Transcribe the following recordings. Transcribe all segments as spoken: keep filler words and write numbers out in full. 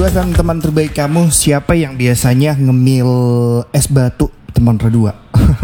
Radua F M, teman terbaik kamu. Siapa yang biasanya ngemil es batu, teman Radua?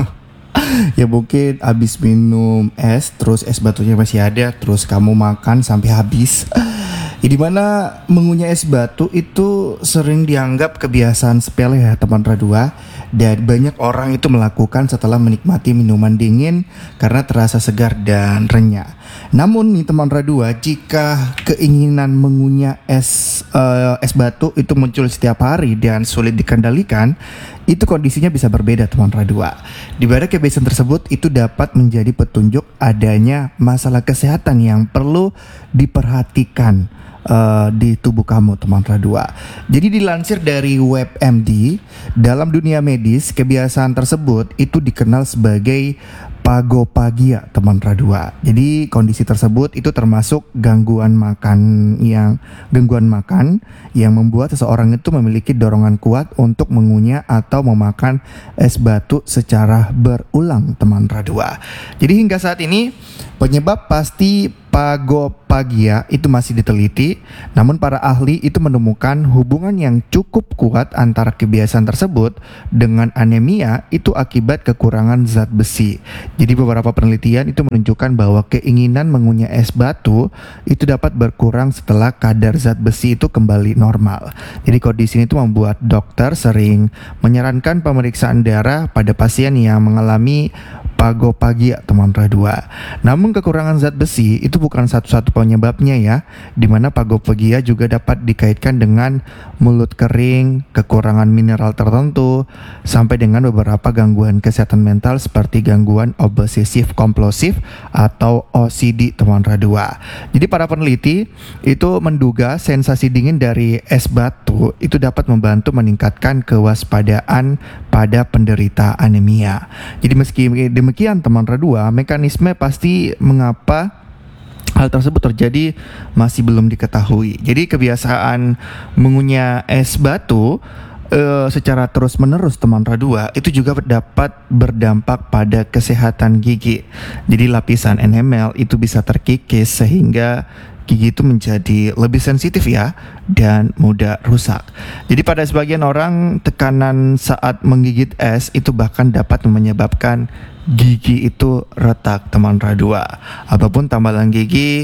Ya mungkin abis minum es, terus es batunya masih ada, terus kamu makan sampai habis. Ya, dimana mengunyah es batu itu sering dianggap kebiasaan sepele ya teman Radua. Dan banyak orang itu melakukan setelah menikmati minuman dingin karena terasa segar dan renyah. Namun nih teman Radua, jika keinginan mengunyah es uh, es batu itu muncul setiap hari dan sulit dikendalikan, itu kondisinya bisa berbeda teman Radua. Di mana kebiasaan tersebut itu dapat menjadi petunjuk adanya masalah kesehatan yang perlu diperhatikan uh, di tubuh kamu teman Radua. Jadi dilansir dari WebMD, dalam dunia medis kebiasaan tersebut itu dikenal sebagai phagopagia teman Radua. Jadi kondisi tersebut itu termasuk gangguan makan yang gangguan makan yang membuat seseorang itu memiliki dorongan kuat untuk mengunyah atau memakan es batu secara berulang teman Radua. Jadi hingga saat ini penyebab pasti phagopagia itu masih diteliti, namun para ahli itu menemukan hubungan yang cukup kuat antara kebiasaan tersebut dengan anemia itu akibat kekurangan zat besi. Jadi beberapa penelitian itu menunjukkan bahwa keinginan mengunyah es batu itu dapat berkurang setelah kadar zat besi itu kembali normal. Jadi kondisi ini itu membuat dokter sering menyarankan pemeriksaan darah pada pasien yang mengalami phagopagia teman Radua. Namun kekurangan zat besi itu bukan satu-satu penyebabnya ya, dimana phagopagia juga dapat dikaitkan dengan mulut kering, kekurangan mineral tertentu, sampai dengan beberapa gangguan kesehatan mental seperti gangguan obsesif kompulsif atau O C D teman Radua. Jadi para peneliti itu menduga sensasi dingin dari es batu itu dapat membantu meningkatkan kewaspadaan pada penderita anemia. Jadi meski demikian teman Radua, mekanisme pasti mengapa hal tersebut terjadi masih belum diketahui. Jadi kebiasaan mengunyah es batu uh, secara terus-menerus teman Radua itu juga dapat berdampak pada kesehatan gigi. Jadi lapisan enamel itu bisa terkikis sehingga gigi itu menjadi lebih sensitif ya dan mudah rusak. Jadi pada sebagian orang tekanan saat menggigit es itu bahkan dapat menyebabkan gigi itu retak teman Radua. Apapun tambalan gigi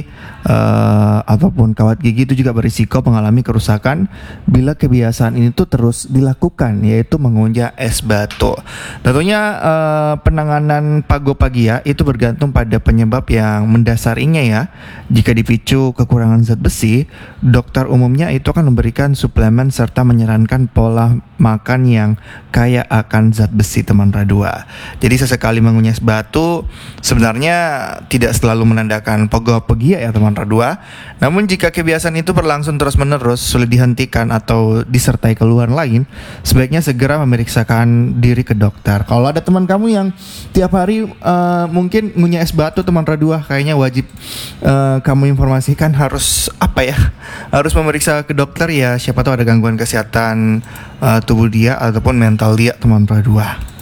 uh, ataupun kawat gigi itu juga berisiko mengalami kerusakan bila kebiasaan ini tuh terus dilakukan, yaitu mengunyah es batu. Tentunya uh, penanganan phagopagia itu bergantung pada penyebab yang mendasarinya ya. Jika dipicu kekurangan zat besi, dokter umumnya itu akan memberikan suplemen serta menyarankan pola makan yang kaya akan zat besi teman Radua. Jadi sesekali mengunyah es batu sebenarnya tidak selalu menandakan phagopagia ya teman Radua. Namun jika kebiasaan itu berlangsung terus-menerus, sulit dihentikan atau disertai keluhan lain, sebaiknya segera memeriksakan diri ke dokter. Kalau ada teman kamu yang tiap hari uh, mungkin ngunyah es batu teman Radua, kayaknya wajib uh, kamu informasikan harus apa ya? Harus memeriksa ke dokter ya, siapa tahu ada gangguan kesehatan uh, tubuh dia ataupun mental dia teman Radua.